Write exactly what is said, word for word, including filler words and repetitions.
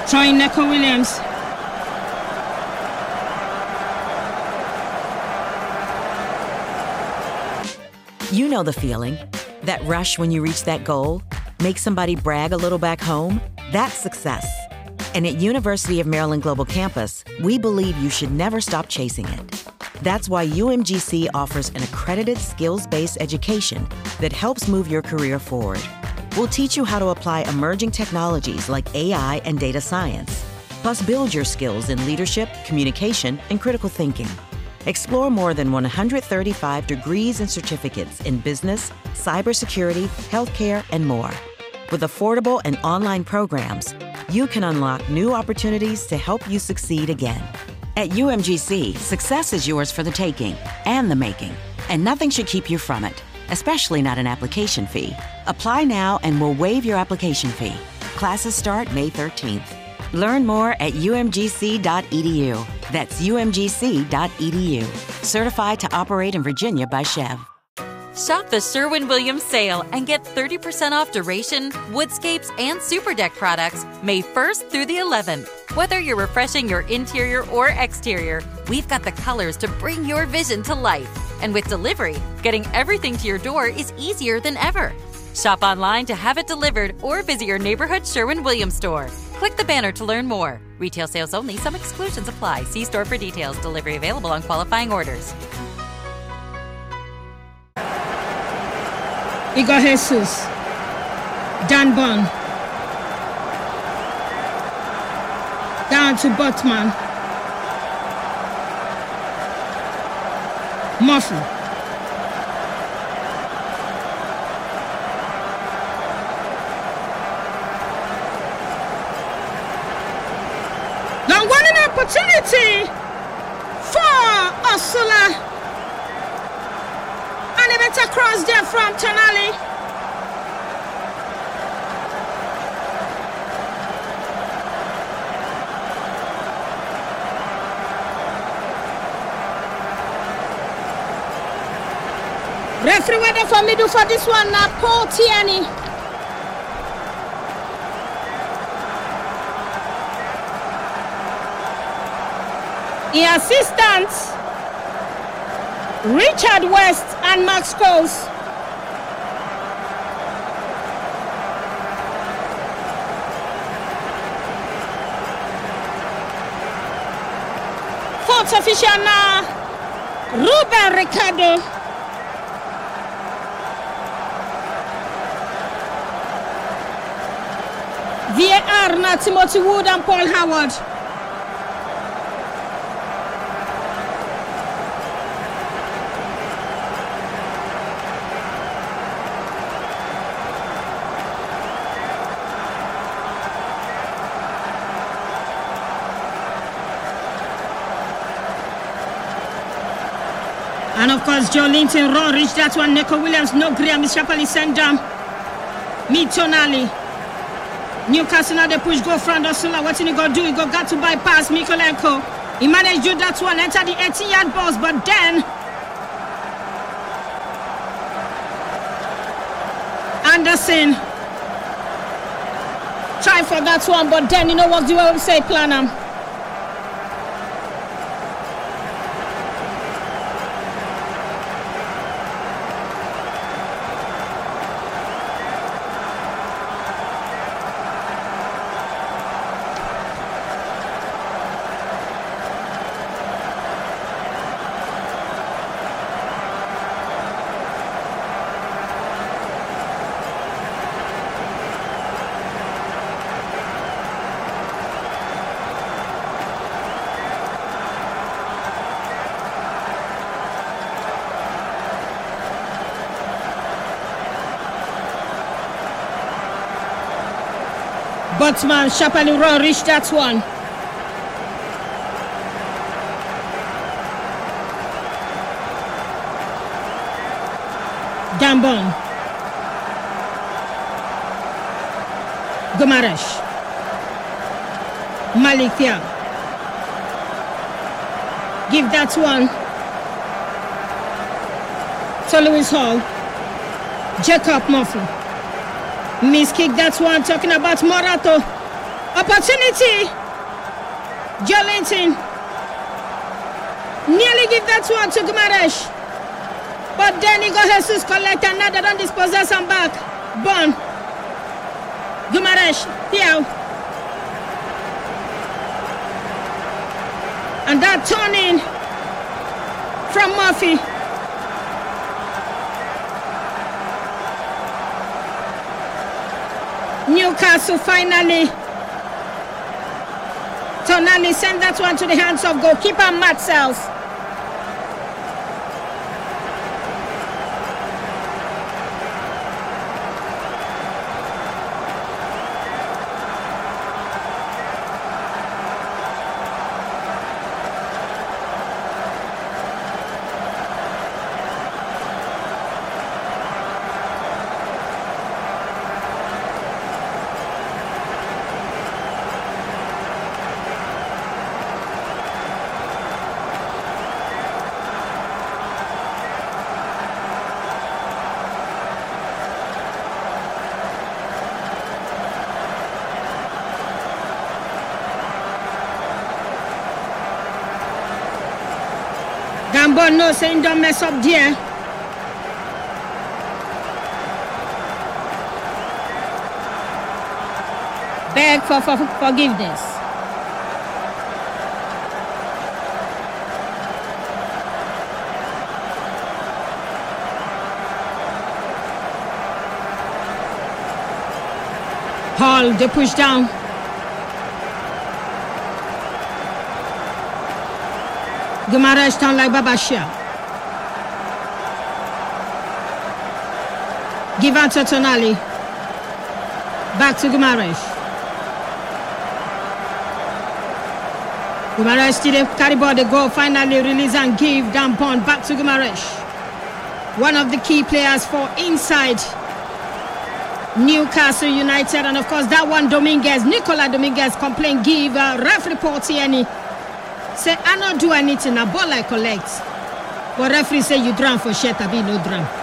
Throwing Neco Williams. You know the feeling. That rush when you reach that goal? Make somebody brag a little back home? That's success. And at University of Maryland Global Campus, we believe you should never stop chasing it. That's why U M G C offers an accredited skills-based education that helps move your career forward. We'll teach you how to apply emerging technologies like A I and data science, plus build your skills in leadership, communication, and critical thinking. Explore more than one hundred thirty-five degrees and certificates in business, cybersecurity, healthcare, and more. With affordable and online programs, you can unlock new opportunities to help you succeed again. At U M G C, success is yours for the taking and the making, and nothing should keep you from it, especially not an application fee. Apply now and we'll waive your application fee. Classes start May thirteenth. Learn more at U M G C dot E D U. That's U M G C dot E D U. Certified to operate in Virginia by Chev. Shop the Sherwin-Williams sale and get thirty percent off Duration, Woodscapes, and Super Deck products May first through the eleventh. Whether you're refreshing your interior or exterior, we've got the colors to bring your vision to life. And with delivery, getting everything to your door is easier than ever. Shop online to have it delivered or visit your neighborhood Sherwin-Williams store. Click the banner to learn more. Retail sales only. Some exclusions apply. See store for details. Delivery available on qualifying orders. Igor Jesus. Dan Bond. Down to Botman. Murphy. Now what an opportunity for Osula. And a better cross there from Tonali. Referee waiting for me to for this one now, Paul Tierney. The assistants, Richard West and Max Coles. Fourth official now, Ruben Ricardo. V A R now, Timothy Wood and Paul Howard. And of course, Joe Linton, Ron reached that one. Neco Williams, no Graham, Miss Shapali Sendam. Me Tonali. Newcastle now they push go front Osula. What he go do? He go got to bypass Mikolenko. He managed to do that one, enter the eighteen yard box, but then Anderson try for that one, but then you know what do I say, Planham. Botman, Shapaluro reached that one. Gambon. Gomaresh. Malikia. Give that one to Lewis Hall. Jacob Murphy. Miss kick that one, talking about Morato. Opportunity. Jolinton. Nearly give that one to Guimaraes. But then he got Jesus collect and now they don't dispossess him back. Bon. Guimaraes. Here. And that turning from Murphy. Newcastle finally. Tonali sent that one to the hands of goalkeeper Matt Sells. Gambon no saying don't mess up there. Beg for, for forgiveness. Hall, they push down. Guimaraes down like Babashia. Give out to Tonali. Back to Guimaraes. Guimaraes still carry ball the goal. Finally release and give Dampon back to Guimaraes. One of the key players for inside Newcastle United. And of course that one Dominguez, Nicola Dominguez complain give uh, ref report here. Say, I not do anything, a ball I collect. But referee say you drown for shit, I be no drown.